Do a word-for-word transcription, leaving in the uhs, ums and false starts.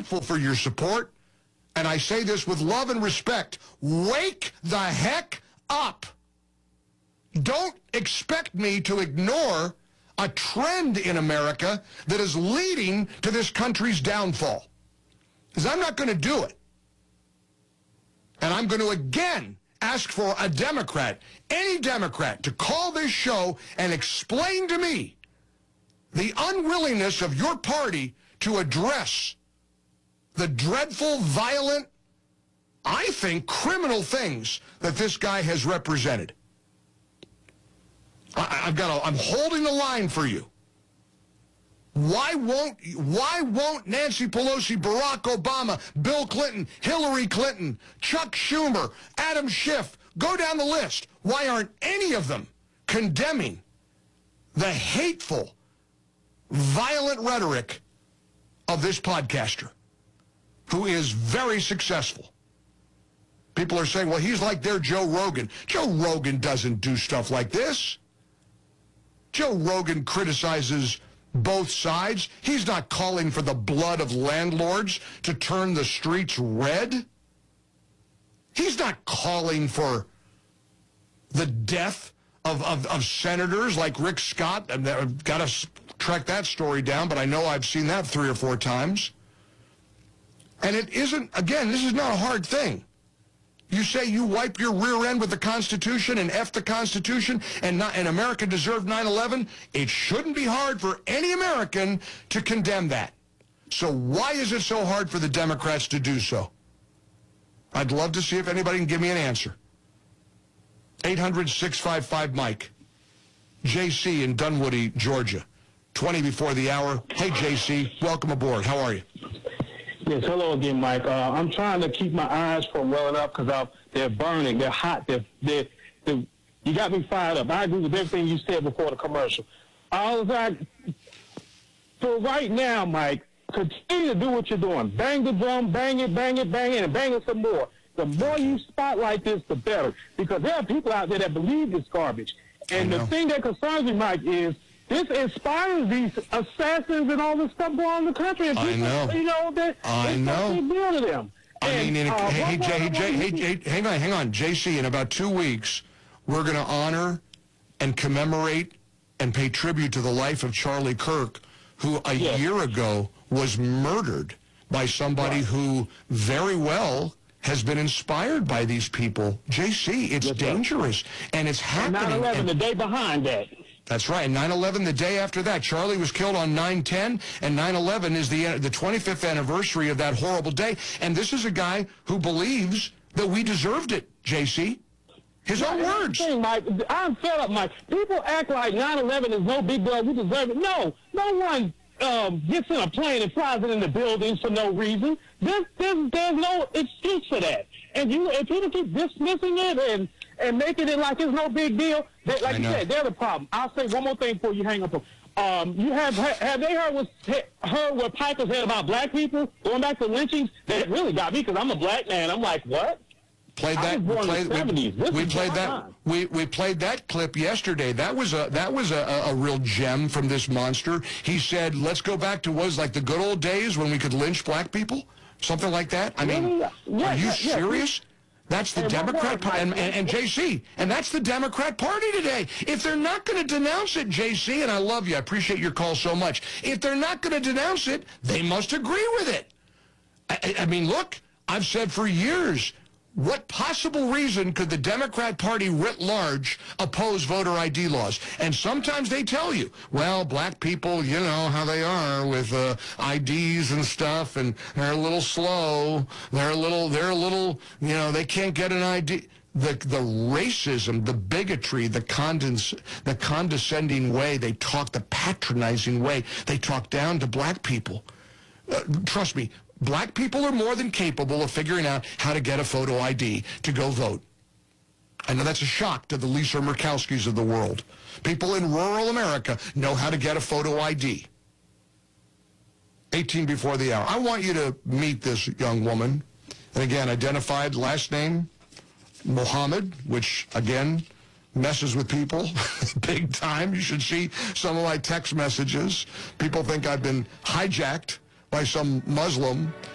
thankful for your support, and I say this with love and respect. Wake the heck up. Don't expect me to ignore a trend in America that is leading to this country's downfall. Because I'm not going to do it. And I'm going to again ask for a Democrat, any Democrat, to call this show and explain to me the unwillingness of your party to address the dreadful, violent, I think, criminal things that this guy has represented. I, I've got a, I'm holding the line for you. Why won't why won't Nancy Pelosi, Barack Obama, Bill Clinton, Hillary Clinton, Chuck Schumer, Adam Schiff, go down the list? Why aren't any of them condemning the hateful, violent rhetoric of this podcaster who is very successful? People are saying, well, he's like their Joe Rogan. Joe Rogan doesn't do stuff like this. Joe Rogan criticizes both sides. He's not calling for the blood of landlords to turn the streets red. He's not calling for the death of, of, of senators like Rick Scott. I've got to track that story down, but I know I've seen that three or four times. And it isn't, again, this is not a hard thing. You say you wipe your rear end with the Constitution and F the Constitution and, not, and America deserved nine eleven, it shouldn't be hard for any American to condemn that. So why is it so hard for the Democrats to do so? I'd love to see if anybody can give me an answer. eight hundred, six five five, Mike. J C in Dunwoody, Georgia. twenty before the hour. Hey, J C, welcome aboard. How are you? Yes, hello again, Mike. Uh, I'm trying to keep my eyes from welling up because they're burning, they're hot, they're, they're, they're, you got me fired up. I agree with everything you said before the commercial. I was like, for right now, Mike, continue to do what you're doing. Bang the drum, bang it, bang it, bang it, and bang it some more. The more you spotlight this, the better. Because there are people out there that believe this garbage. And the thing that concerns me, Mike, is this inspires these assassins and all this stuff going on in the country. And people, I know. You know, that I know. They do to them. I and, mean, in a, uh, hey, hey, what, Jay, what, Jay, what, hey, Jay, hang on, hang on. J C, in about two weeks, we're going to honor and commemorate and pay tribute to the life of Charlie Kirk, who a yes. year ago was murdered by somebody right. who very well has been inspired by these people. J C, it's yes, dangerous, sir. And it's happening. nine eleven, the day behind that. That's right. nine eleven, the day after that. Charlie was killed on nine ten, and nine eleven is the the twenty-fifth anniversary of that horrible day. And this is a guy who believes that we deserved it, J C. His own yeah, words. Thing, Mike, I'm fed up, Mike. People act like nine eleven is no big deal. We deserve it. No, no one um, gets in a plane and flies it in the buildings for no reason. There's, there's, there's no excuse for that. And you, if people keep dismissing it and and making it like it's no big deal, they, like you said, they're the problem. I'll say one more thing before you hang up. Um, you have have they heard what heard what Piper said about black people going back to lynchings? That really got me because I'm a black man. I'm like, what? Played that. We played, we, we played that. We we played that clip yesterday. That was a that was a, a real gem from this monster. He said, "Let's go back to what was like the good old days when we could lynch black people." Something like that. I mean, yeah, yeah, are you yeah, serious? Yeah. That's the and Democrat Party, and, and, and J C, and that's the Democrat Party today. If they're not going to denounce it, J C, and I love you, I appreciate your call so much. If they're not going to denounce it, they must agree with it. I, I mean, look, I've said for years, what possible reason could the Democrat Party writ large oppose voter I D laws? And sometimes they tell you, well, black people, you know how they are with uh, I Ds and stuff, and they're a little slow. They're a little, they're a little, you know, they can't get an I D. The the racism, the bigotry, the condens, the condescending way they talk, the patronizing way they talk down to black people. Uh, trust me. Black people are more than capable of figuring out how to get a photo I D to go vote. I know that's a shock to the Lisa Murkowskis of the world. People in rural America know how to get a photo I D. eighteen before the hour. I want you to meet this young woman. And again, identified last name, Mohammed, which, again, messes with people big time. You should see some of my text messages. People think I've been hijacked by some Muslim